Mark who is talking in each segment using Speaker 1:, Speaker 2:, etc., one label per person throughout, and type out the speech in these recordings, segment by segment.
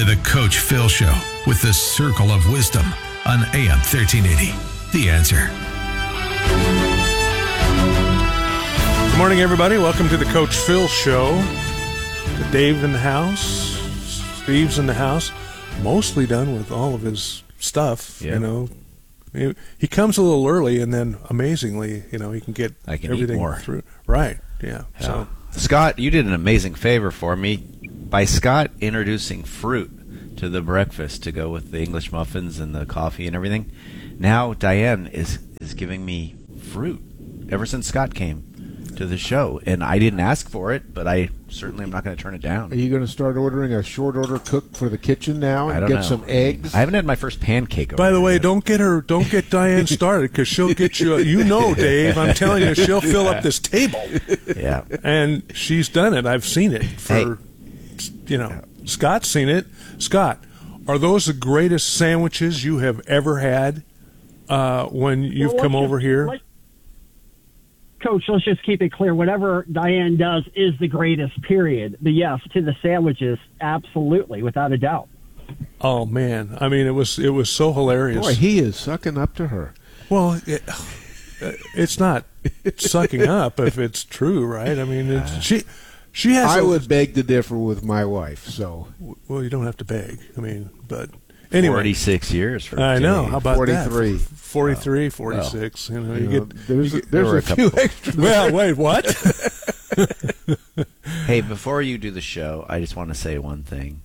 Speaker 1: the Coach Phil Show with the Circle of Wisdom on AM 1380. The Answer.
Speaker 2: Good morning, everybody. Welcome to the Coach Phil Show. Dave in the house. Steve's in the house. Mostly done with all of his stuff,
Speaker 3: Yep.
Speaker 2: you know. He comes a little early, and then amazingly, you know, he can get everything
Speaker 3: eat more.
Speaker 2: through. Right, yeah. So
Speaker 3: Scott, you did an amazing favor for me by Scott introducing fruit to the breakfast to go with the English muffins and the coffee and everything. Now Diane is giving me fruit ever since Scott came to the show, and I didn't ask for it, but I certainly am not going to turn it down.
Speaker 4: Are you going to start ordering a short order cook for the kitchen now and
Speaker 3: I don't
Speaker 4: get
Speaker 3: know.
Speaker 4: some eggs?
Speaker 3: I haven't had my first pancake.
Speaker 2: by the way,
Speaker 3: yet.
Speaker 2: don't get Diane started, because she'll get you. You know, Dave, I'm telling you, she'll fill up this table.
Speaker 3: Yeah.
Speaker 2: And she's done it. I've seen it. Scott's seen it. Scott, are those the greatest sandwiches you have ever had when you've come over here?
Speaker 5: Coach, let's just keep it clear. Whatever Diane does is the greatest, period. But yes, to the sandwiches, absolutely, without a doubt.
Speaker 2: Oh, man. I mean, it was so hilarious.
Speaker 4: Boy, he is sucking up to her.
Speaker 2: Well, it's not sucking up if it's true, right? I mean, she has.
Speaker 4: I would beg to differ with my wife, so.
Speaker 2: Well, you don't have to beg. I mean, but anyway.
Speaker 3: 46 years. For
Speaker 2: I know. How about
Speaker 4: 43.
Speaker 2: that? 43, 46.
Speaker 4: Well,
Speaker 2: you know,
Speaker 4: there's
Speaker 3: were
Speaker 4: a
Speaker 3: a
Speaker 4: few
Speaker 3: couple.
Speaker 4: extra.
Speaker 2: well, wait, what?
Speaker 3: Hey, before you do the show, I just want to say one thing.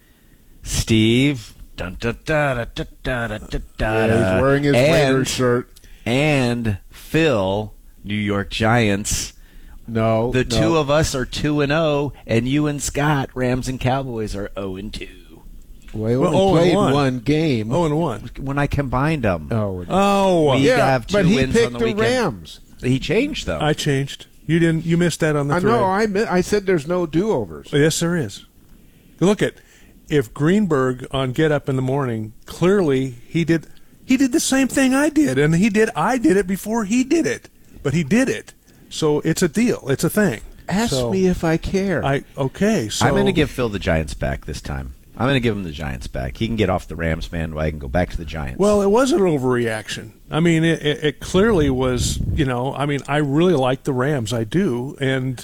Speaker 3: Steve, dun, dun, dun, dun, dun, dun, dun, dun,
Speaker 4: Yeah, he's wearing his Raiders shirt.
Speaker 3: And Phil, New York Giants.
Speaker 4: No,
Speaker 3: The two of us are 2-0, and you and Scott, Rams and Cowboys, are 0-2.
Speaker 4: We only played one game.
Speaker 2: 0-1.
Speaker 3: When I combined them,
Speaker 2: Oh,
Speaker 3: we
Speaker 4: yeah,
Speaker 3: have two
Speaker 4: but he
Speaker 3: wins
Speaker 4: picked
Speaker 3: on the
Speaker 4: the
Speaker 3: weekend.
Speaker 4: Rams.
Speaker 3: He changed them.
Speaker 2: I changed. You didn't. You missed that on the
Speaker 4: I
Speaker 2: thread.
Speaker 4: know. I said there's no do-overs.
Speaker 2: Yes, there is. Look at if Greenberg on Get Up in the Morning, clearly he did the same thing I did, and I did it before he did it, but he did it. So it's a deal. It's a thing.
Speaker 4: Ask me if I care.
Speaker 2: Okay. So
Speaker 3: I'm going to give Phil the Giants back this time. I'm going to give him the Giants back. He can get off the Rams bandwagon, go back to the Giants.
Speaker 2: Well, it was an overreaction. I mean, it clearly was. You know, I mean, I really like the Rams. I do, and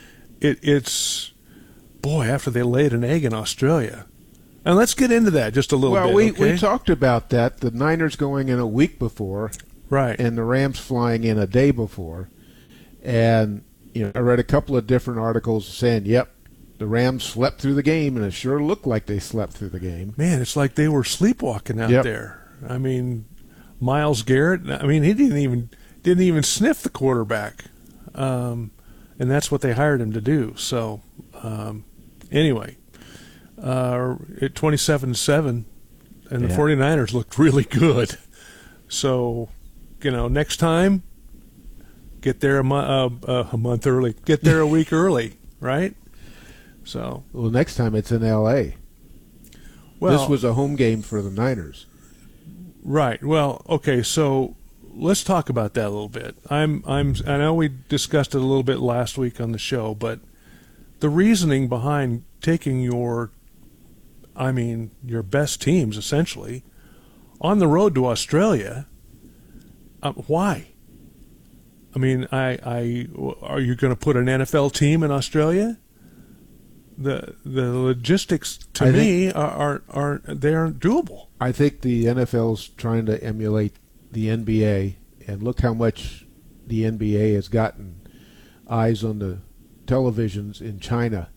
Speaker 2: it's boy after they laid an egg in Australia. And let's get into that just a little bit.
Speaker 4: Well,
Speaker 2: okay?
Speaker 4: we talked about that. The Niners going in a week before,
Speaker 2: right,
Speaker 4: and the Rams flying in a day before. And I read a couple of different articles saying, "Yep, the Rams slept through the game," and it sure looked like they slept through the game.
Speaker 2: Man, it's like they were sleepwalking out
Speaker 4: Yep.
Speaker 2: there. I mean, Myles Garrett. I mean, he didn't even sniff the quarterback, and that's what they hired him to do. So, anyway, at 27-7, and the 49ers looked really good. So, next time, get there a month early. Get there a week early, right? So,
Speaker 4: well, next time it's in L.A.
Speaker 2: Well,
Speaker 4: this was a home game for the Niners.
Speaker 2: Right. Well, okay. So let's talk about that a little bit. I know we discussed it a little bit last week on the show, but the reasoning behind taking your best teams essentially on the road to Australia. Why? I mean, are you going to put an NFL team in Australia? The logistics to me aren't doable.
Speaker 4: I think the NFL's trying to emulate the NBA, and look how much the NBA has gotten eyes on the televisions in China.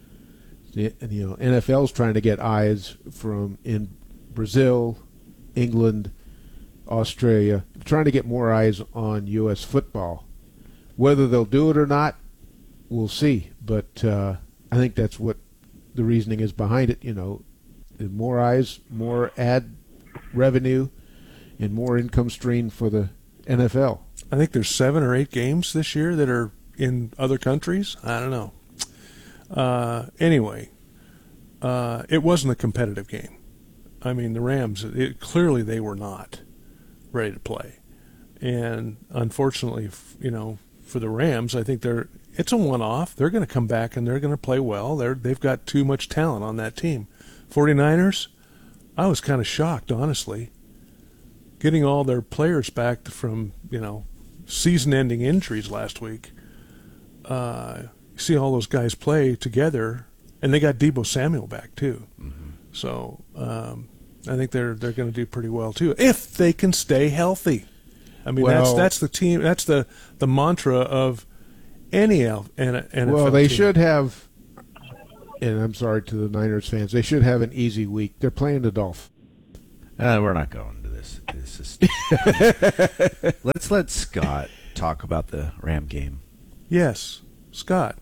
Speaker 4: NFL's trying to get eyes from in Brazil, England, Australia, trying to get more eyes on U.S. football. Whether they'll do it or not, we'll see. But I think that's what the reasoning is behind it. More eyes, more ad revenue, and more income stream for the NFL.
Speaker 2: I think there's 7 or 8 games this year that are in other countries. I don't know. Anyway, it wasn't a competitive game. I mean, the Rams, clearly they were not ready to play. And unfortunately, for the Rams, I think it's a one-off. They're going to come back and they're going to play well. They've got too much talent on that team 49ers, I was kind of shocked, honestly. Getting all their players back from, season-ending injuries last week. You see all those guys play together, and they got Deebo Samuel back too.
Speaker 3: Mm-hmm.
Speaker 2: So I think they're going to do pretty well too if they can stay healthy. I mean, that's the team. That's the mantra of any NFL.
Speaker 4: Well, they
Speaker 2: team.
Speaker 4: should have. And I'm sorry to the Niners fans. They should have an easy week. They're playing the Dolphins.
Speaker 3: We're not going to this. Let's let Scott talk about the Ram game.
Speaker 2: Yes, Scott.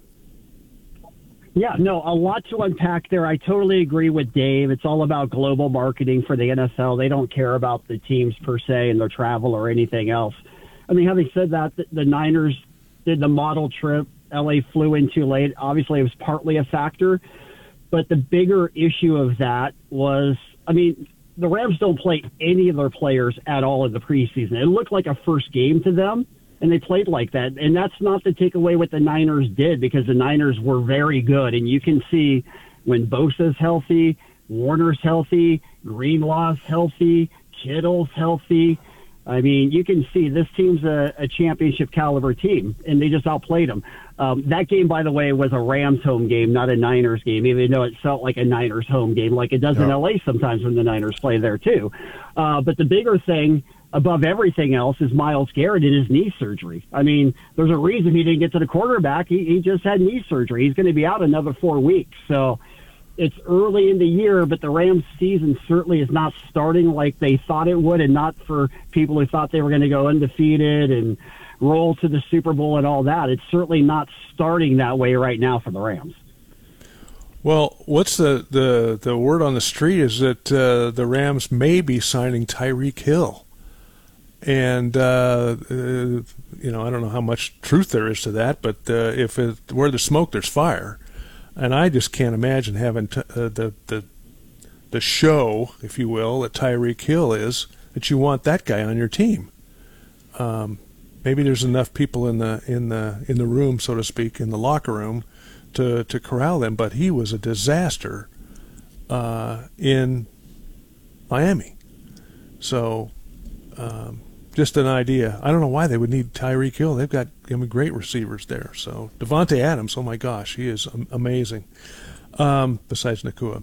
Speaker 5: Yeah, no, a lot to unpack there. I totally agree with Dave. It's all about global marketing for the NFL. They don't care about the teams per se and their travel or anything else. I mean, having said that, the Niners did the model trip. LA flew in too late. Obviously, it was partly a factor. But the bigger issue of that was, I mean, the Rams don't play any of their players at all in the preseason. It looked like a first game to them, and they played like that. And that's not to take away what the Niners did, because the Niners were very good. And you can see when Bosa's healthy, Warner's healthy, Greenlaw's healthy, Kittle's healthy. I mean, you can see this team's a championship caliber team, and they just outplayed them. That game, by the way, was a Rams home game, not a Niners game, even though it felt like a Niners home game, like it does in L.A. sometimes when the Niners play there, too. But the bigger thing above everything else is Myles Garrett and his knee surgery. I mean, there's a reason he didn't get to the quarterback. He just had knee surgery. He's going to be out another 4 weeks. So it's early in the year, but the Rams season certainly is not starting like they thought it would, and not for people who thought they were going to go undefeated and roll to the Super Bowl and all that. It's certainly not starting that way right now for the Rams.
Speaker 2: Well, what's the word on the street is that the Rams may be signing Tyreek Hill. And, I don't know how much truth there is to that, but where there's smoke, there's fire. And I just can't imagine having the show, if you will, that Tyreek Hill is, that you want that guy on your team. Maybe there's enough people in the room, so to speak, in the locker room, to corral them. But he was a disaster in Miami. So just an idea. I don't know why they would need Tyreek Hill. They've got great receivers there. So Devontae Adams, oh my gosh, he is amazing. Besides Nakua.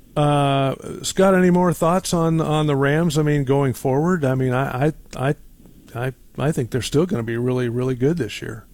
Speaker 2: Scott, any more thoughts on the Rams? I mean, going forward, I mean, I think they're still going to be really, really good this year.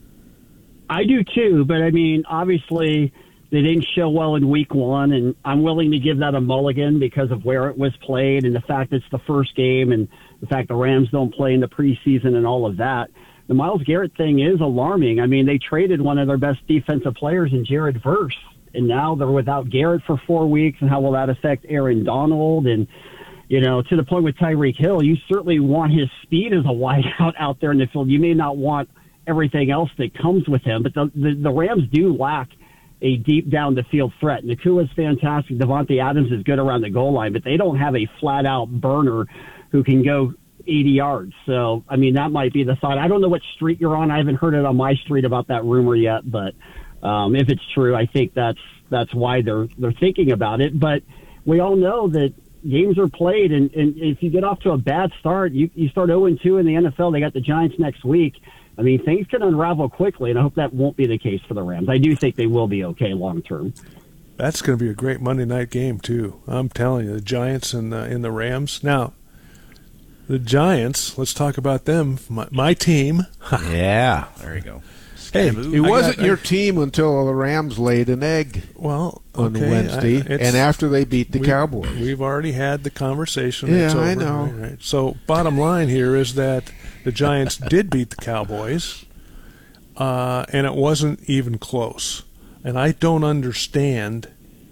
Speaker 5: I do too, but I mean, obviously they didn't show well in week one, and I'm willing to give that a mulligan because of where it was played and the fact it's the first game and the fact the Rams don't play in the preseason and all of that. The Myles Garrett thing is alarming. I mean, they traded one of their best defensive players in Jared Verse, and now they're without Garrett for 4 weeks, and how will that affect Aaron Donald? And, to the point with Tyreek Hill, you certainly want his speed as a wideout out there in the field. You may not want everything else that comes with him, but the Rams do lack a deep down the field threat. Nakua's fantastic. Devontae Adams is good around the goal line, but they don't have a flat out burner who can go 80 yards. So, I mean, that might be the thought. I don't know what street you're on. I haven't heard it on my street about that rumor yet, but if it's true, I think that's why they're thinking about it. But we all know that games are played, and if you get off to a bad start, you start 0-2 in the NFL. They got the Giants next week. I mean, things can unravel quickly, and I hope that won't be the case for the Rams. I do think they will be okay long term.
Speaker 2: That's going to be a great Monday night game, too. I'm telling you, the Giants and the Rams. Now, the Giants, let's talk about them. My team.
Speaker 3: Yeah, there you go.
Speaker 4: Hey, it wasn't your team until the Rams laid an egg on Wednesday, and after they beat the Cowboys.
Speaker 2: We've already had the conversation.
Speaker 4: Yeah,
Speaker 2: it's over.
Speaker 4: I know.
Speaker 2: Right. So bottom line here is that the Giants did beat the Cowboys, and it wasn't even close. And I don't understand.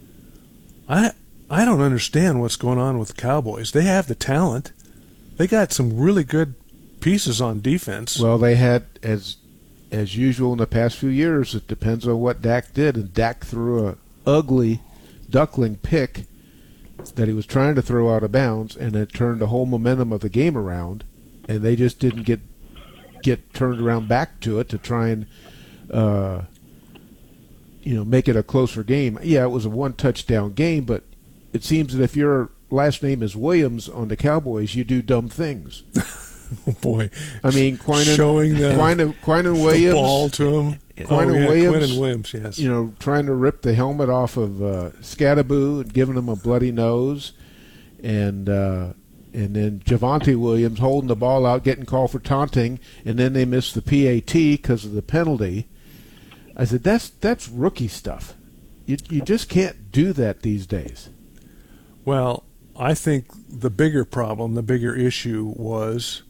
Speaker 2: I don't understand what's going on with the Cowboys. They have the talent. They got some really good pieces on defense.
Speaker 4: Well, they had, as usual in the past few years, it depends on what Dak did. And Dak threw a ugly duckling pick that he was trying to throw out of bounds, and it turned the whole momentum of the game around. And they just didn't get turned around back to it to try and make it a closer game. Yeah, it was a one touchdown game, but it seems that if your last name is Williams on the Cowboys, you do dumb things.
Speaker 2: Oh boy!
Speaker 4: I mean,
Speaker 2: showing the
Speaker 4: Quinnen Williams,
Speaker 2: ball to him.
Speaker 4: Quinnen
Speaker 2: Williams, yes.
Speaker 4: You know, trying to rip the helmet off of Scadaboo and giving him a bloody nose, and then Javonte Williams holding the ball out, getting called for taunting, and then they missed the PAT because of the penalty. I said, that's rookie stuff. You just can't do that these days.
Speaker 2: Well, I think the bigger problem, the bigger issue was